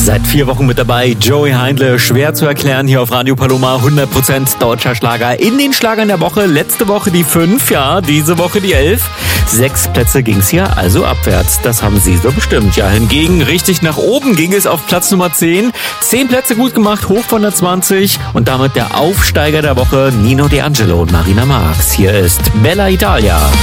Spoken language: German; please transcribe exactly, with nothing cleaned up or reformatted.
Seit vier Wochen mit dabei, Joey Heindle, schwer zu erklären hier auf Radio Paloma, hundert Prozent deutscher Schlager in den Schlagern der Woche. Letzte Woche die fünf, ja, diese Woche die elf. Sechs Plätze ging's hier also abwärts, das haben Sie so bestimmt. Ja, hingegen richtig nach oben ging es auf Platz Nummer zehn. Zehn Plätze gut gemacht, hoch von der zwanzig und damit der Aufsteiger der Woche, Nino D'Angelo und Marina Marx. Hier ist Bella Italia.